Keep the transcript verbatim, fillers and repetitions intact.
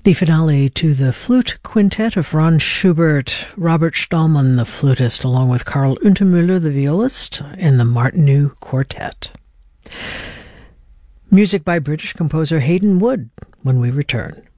The finale to the flute quintet of Franz Schubert, Robert Stahlmann, the flutist, along with Karl Untermüller, the violist, and the Martineau Quartet. Music by British composer Hayden Wood when we return.